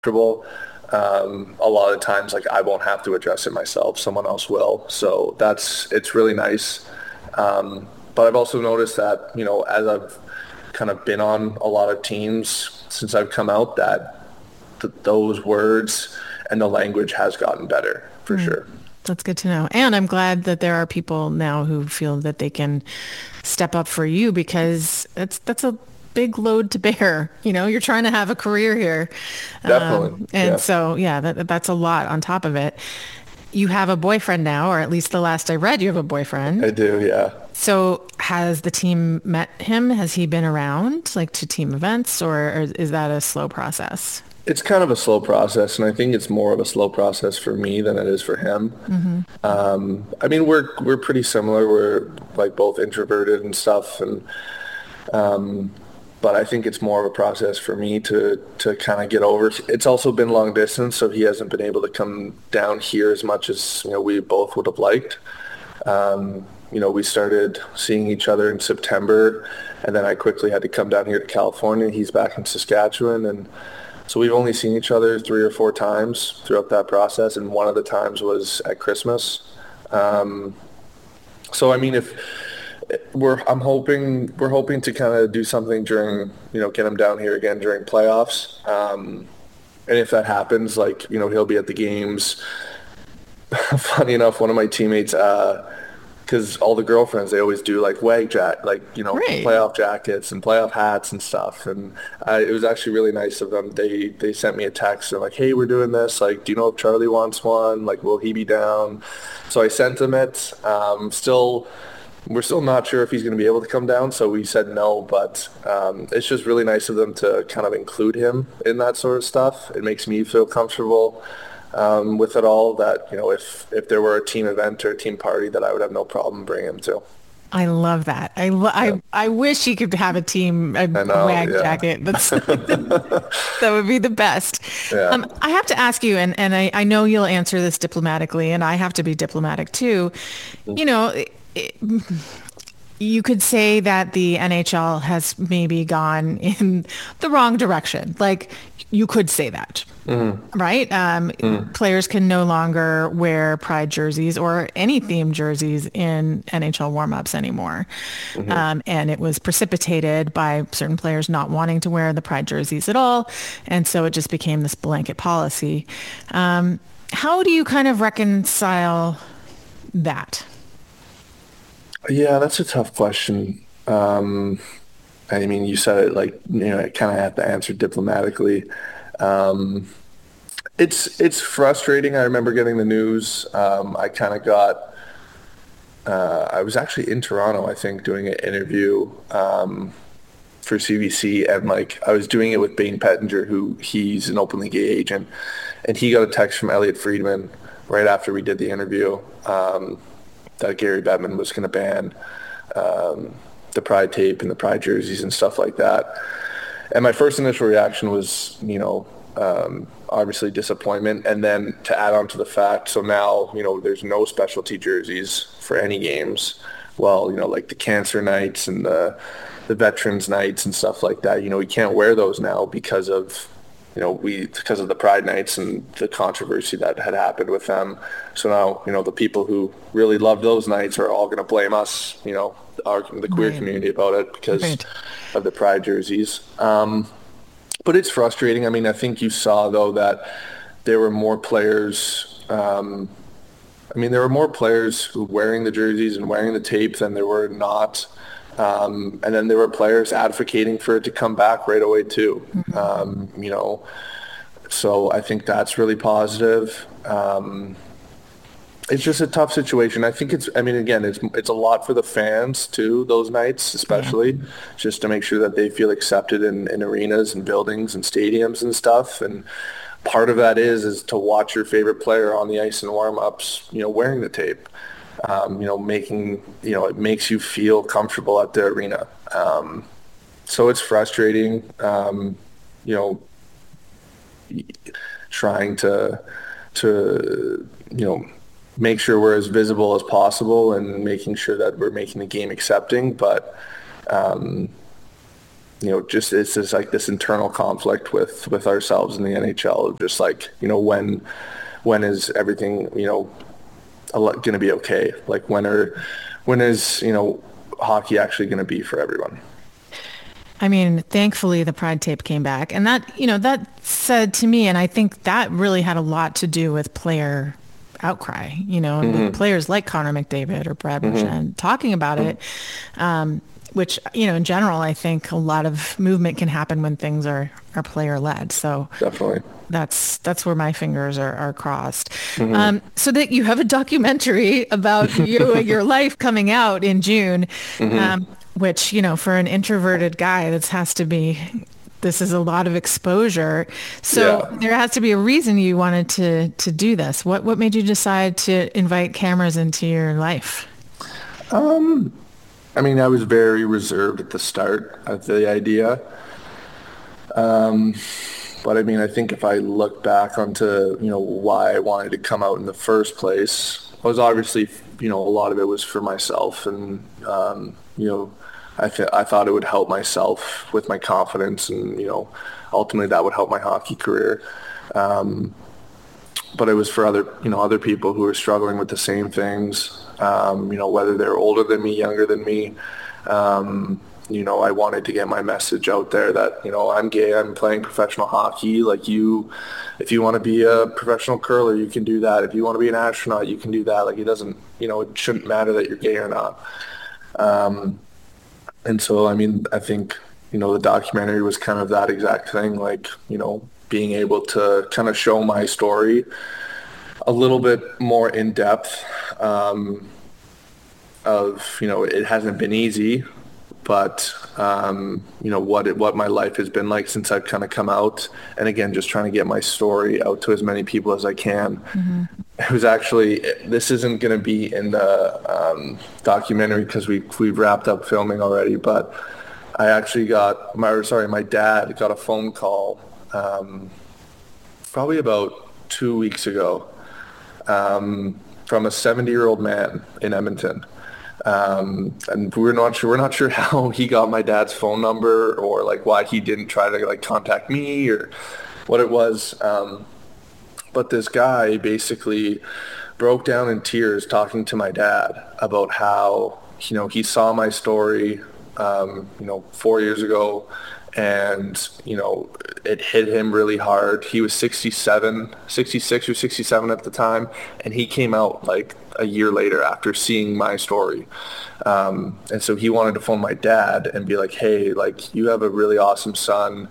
comfortable. A lot of times, like I won't have to address it myself; someone else will. So it's really nice. But I've also noticed that as I've kind of been on a lot of teams since I've come out, that those words and the language has gotten better for sure. That's good to know. And I'm glad that there are people now who feel that they can step up for you because that's a big load to bear. You're trying to have a career here. Definitely, And yeah, so, yeah, that's a lot on top of it. You have a boyfriend now, or at least the last I read, you have a I boyfriend. do, yeah. So has the team met him? Has he been around like to team events or is that a slow process? It's kind of a slow process, and I think it's more of a slow process for me than it is for him. Hmm. I mean, we're pretty similar. We're like both introverted and stuff, and but I think it's more of a process for me to kind of get over. It's also been long distance, so he hasn't been able to come down here as much as we both would have liked. We started seeing each other in September, and then I quickly had to come down here to California. He's back in Saskatchewan, and so we've only seen each other 3 or 4 times throughout that process, and one of the times was at Christmas. So I mean, if we're hoping to kind of do something during, get him down here again during playoffs. And if that happens, like, he'll be at the games. Funny enough, one of my teammates, because all the girlfriends, they always do like Right. playoff jackets and playoff hats and stuff. And it was actually really nice of them. They sent me a text and like, hey, we're doing this. Like, do you know if Charlie wants one? Like, will he be down? So I sent him it. We're still not sure if he's going to be able to come down, so we said no, but it's just really nice of them to kind of include him in that sort of stuff. It makes me feel comfortable with it all that, if there were a team event or a team party that I would have no problem bringing him to. I love that. Yeah. I wish he could have I a know, WAG yeah. jacket. That would be the best. Yeah. I have to ask you, and I know you'll answer this diplomatically, and I have to be diplomatic too. You know, you could say that the NHL has maybe gone in the wrong direction. Like you could say that, right? Players can no longer wear pride jerseys or any themed jerseys in NHL warmups anymore. And it was precipitated by certain players not wanting to wear the pride jerseys at all. And so it just became this blanket policy. How do you kind of reconcile that? Yeah, that's a tough question. I mean, you said it like, I kind of have to answer diplomatically. Um, it's frustrating. I remember getting the news. I kind of got I was actually in Toronto, I think, doing an interview for CBC, and like I was doing it with Bain Pettinger, who he's an openly gay agent, and he got a text from Elliot Friedman right after we did the interview that Gary Bettman was going to ban the Pride tape and the Pride jerseys and stuff like that. And my first initial reaction was, obviously disappointment. And then to add on to the fact, so now, there's no specialty jerseys for any games. Well, like the cancer nights and the veterans nights and stuff like that, we can't wear those now because of, because of the Pride nights and the controversy that had happened with them. So now, the people who really love those nights are all going to blame us, the queer Right. community about it because Right. of the Pride jerseys. But it's frustrating. I mean, I think you saw, though, that there were more players. There were more players who wearing the jerseys and wearing the tape than there were not. And then there were players advocating for it to come back right away, too. So I think that's really positive. It's just a tough situation. I think again, it's a lot for the fans too, those nights Yeah. especially, just to make sure that they feel accepted in arenas and buildings and stadiums and stuff. And part of that is to watch your favorite player on the ice in warm-ups, wearing the tape. Making, it makes you feel comfortable at the arena. So it's frustrating, you know, trying to make sure we're as visible as possible and making sure that we're making the game accepting. But just it's just like this internal conflict with ourselves in the NHL of just like, when is everything, going to be okay? Like when is, hockey actually going to be for everyone? I mean, thankfully the Pride tape came back, and that said to me, and I think that really had a lot to do with player outcry, with players like Connor McDavid or Brad Marchand talking about it, which, in general, I think a lot of movement can happen when things are player led. So Definitely. that's where my fingers are crossed. So that you have a documentary about your life coming out in June, which, for an introverted guy, this is a lot of exposure. So there has to be a reason you wanted to do this. What made you decide to invite cameras into your life? I mean, I was very reserved at the start of the idea. But I mean, I think if I look back onto, why I wanted to come out in the first place, I was obviously, a lot of it was for myself. And, I thought it would help myself with my confidence, and, ultimately that would help my hockey career. But it was for other people who were struggling with the same things, whether they're older than me, younger than me. I wanted to get my message out there that, I'm gay, I'm playing professional hockey. Like if you want to be a professional curler, you can do that. If you want to be an astronaut, you can do that. Like it doesn't, it shouldn't matter that you're gay or not. And so, I mean, I think, the documentary was kind of that exact thing, like, being able to kind of show my story a little bit more in depth, it hasn't been easy, but, what my life has been like since I've kind of come out. And again, just trying to get my story out to as many people as I can. It was actually, this isn't going to be in the documentary because we've wrapped up filming already, but I actually my dad got a phone call probably about 2 weeks ago from a 70-year-old man in Edmonton. And we're not sure how he got my dad's phone number or like why he didn't try to like contact me or what it was. But this guy basically broke down in tears talking to my dad about how, he saw my story, 4 years ago, and, it hit him really hard. He was 66 or 67 at the time, and he came out like a year later after seeing my story. And so he wanted to phone my dad and be like, hey, like, you have a really awesome son.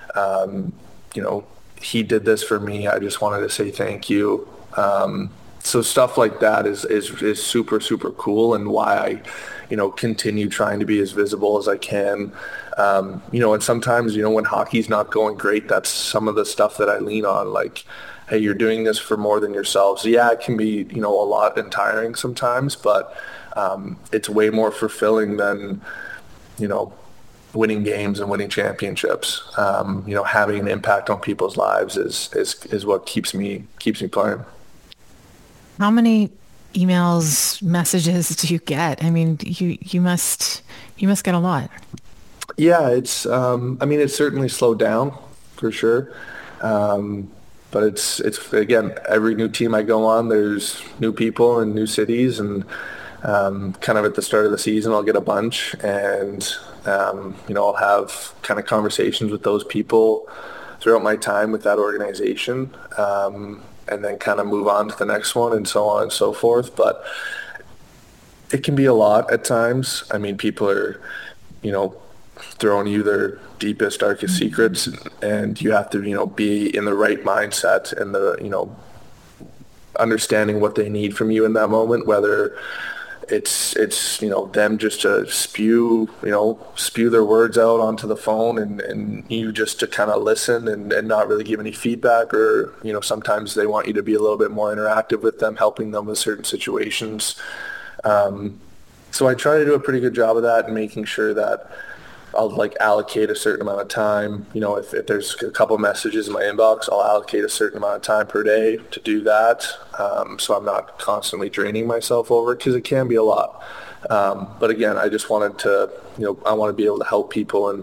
He did this for me. I just wanted to say thank you. So stuff like that is super, super cool, and why I, continue trying to be as visible as I can. And sometimes, when hockey's not going great, that's some of the stuff that I lean on. Like, hey, you're doing this for more than yourself. So yeah, it can be, a lot and tiring sometimes, but it's way more fulfilling than, winning games and winning championships. Having an impact on people's lives is what keeps me playing. How many emails, messages do you get? I mean, you must get a lot. Yeah, it's it's certainly slowed down for sure. But it's again, every new team I go on, there's new people and new cities, and kind of at the start of the season, I'll get a bunch, and I'll have kind of conversations with those people throughout my time with that organization, and then kind of move on to the next one, and so on and so forth. But it can be a lot at times. I mean, people are, throwing you their deepest, darkest secrets, and you have to, be in the right mindset and the, understanding what they need from you in that moment, whether it's them just to spew their words out onto the phone, and you just to kind of listen and not really give any feedback, or sometimes they want you to be a little bit more interactive with them, helping them with certain situations. So I try to do a pretty good job of that, and making sure that I'll like allocate a certain amount of time. If there's a couple messages in my inbox, I'll allocate a certain amount of time per day to do that. So I'm not constantly draining myself over it, because it can be a lot. But again, I just wanted to, I want to be able to help people, and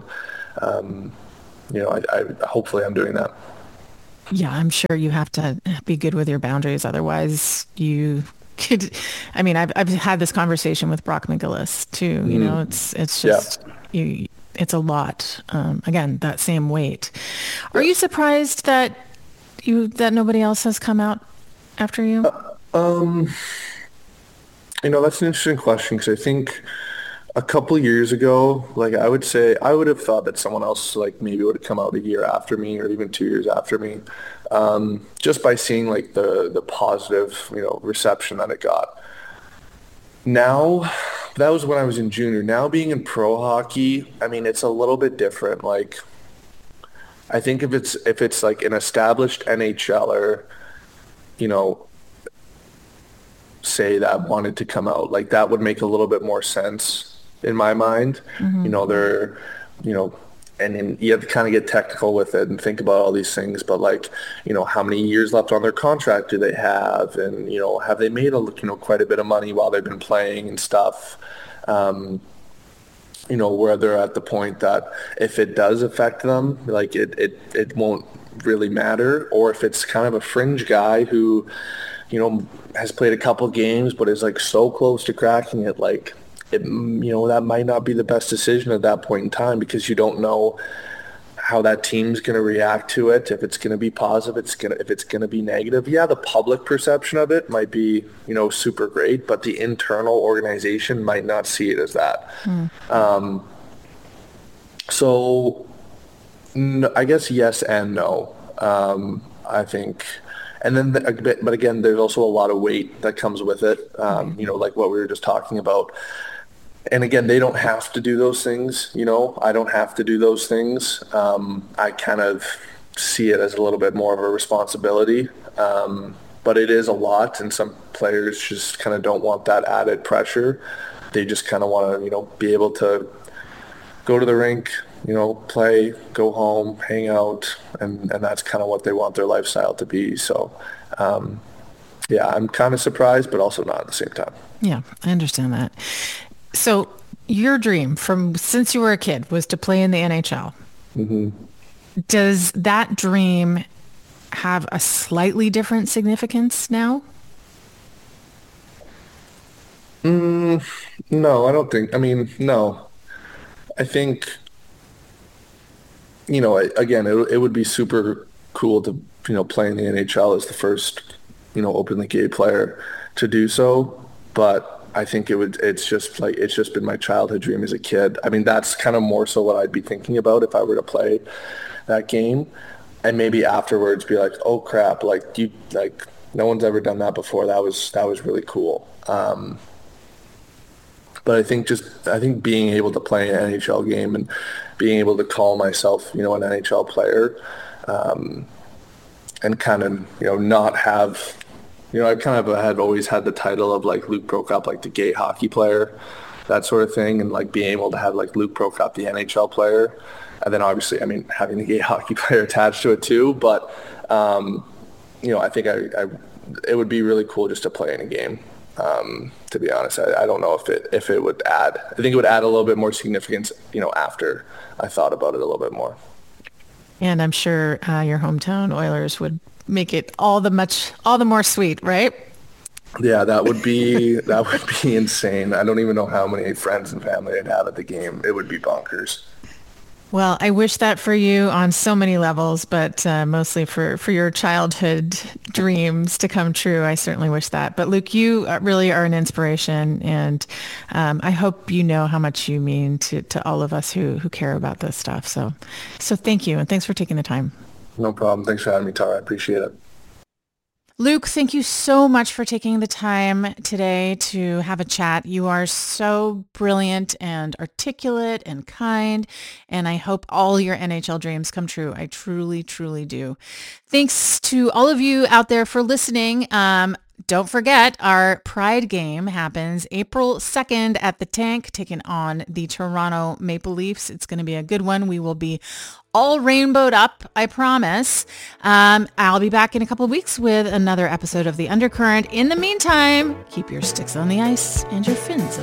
I hopefully I'm doing that. Yeah, I'm sure you have to be good with your boundaries. Otherwise, you could, I mean, I've had this conversation with Brock McGillis too. You know, it's Yeah. just you, it's a lot. Again, that same weight. Are Yeah. you surprised that that nobody else has come out after you? That's an interesting question because I think a couple years ago, like I would say, I would have thought that someone else like maybe would have come out a year after me or even 2 years after me, just by seeing like the positive, reception that it got. Now, that was when I was in junior. Now being in pro hockey, I mean, it's a little bit different. Like I think if it's like an established NHLer, you know, say that wanted to come out, like that would make a little bit more sense in my mind. Hmm. They're, you know, and then you have to kind of get technical with it and think about all these things. But like, how many years left on their contract do they have? And, have they made quite a bit of money while they've been playing and stuff? Where they're at the point that if it does affect them, like it won't really matter. Or if it's kind of a fringe guy who, has played a couple games but is like so close to cracking it, like that might not be the best decision at that point in time because you don't know how that team's going to react to it. If it's going to be positive, if it's going to be negative. Yeah, the public perception of it might be, super great, but the internal organization might not see it as that. So I guess yes and no. I think, and then but again, there's also a lot of weight that comes with it. Like what we were just talking about. And again, they don't have to do those things. I don't have to do those things. I kind of see it as a little bit more of a responsibility. But it is a lot, and some players just kind of don't want that added pressure. They just kind of want to, be able to go to the rink, play, go home, hang out, and that's kind of what they want their lifestyle to be. So, yeah, I'm kind of surprised, but also not at the same time. Yeah, I understand that. So your dream from since you were a kid was to play in the NHL. Hmm. Does that dream have a slightly different significance now? No, I don't think. I mean, no. I think, again, it would be super cool to, play in the NHL as the first, openly gay player to do so. But I think it's just been my childhood dream as a kid. I mean, that's kind of more so what I'd be thinking about if I were to play that game. And maybe afterwards be like, oh crap, no one's ever done that before. That was really cool. But I think being able to play an NHL game and being able to call myself, an NHL player, and kind of, not have, I kind of had always had the title of like Luke Prokop, like the gay hockey player, that sort of thing. And like being able to have like Luke Prokop, the NHL player. And then obviously, I mean, having the gay hockey player attached to it too. But, I think it would be really cool just to play in a game. To be honest, I don't know if it would add. I think it would add a little bit more significance, after I thought about it a little bit more. And I'm sure your hometown Oilers would make it all the more sweet, right? Yeah, that would be insane. I don't even know how many friends and family I'd have at the game. It would be bonkers. Well, I wish that for you on so many levels, but mostly for your childhood dreams to come true. I certainly wish that. But Luke, you really are an inspiration, and I hope you know how much you mean to all of us who care about this stuff. So thank you, and thanks for taking the time. No problem. Thanks for having me, Tara. I appreciate it. Luke, thank you so much for taking the time today to have a chat. You are so brilliant and articulate and kind, and I hope all your NHL dreams come true. I truly, truly do. Thanks to all of you out there for listening. Don't forget, our Pride game happens April 2nd at the Tank, taking on the Toronto Maple Leafs. It's going to be a good one. We will be all rainbowed up, I promise. I'll be back in a couple of weeks with another episode of The Undercurrent. In the meantime, keep your sticks on the ice and your fins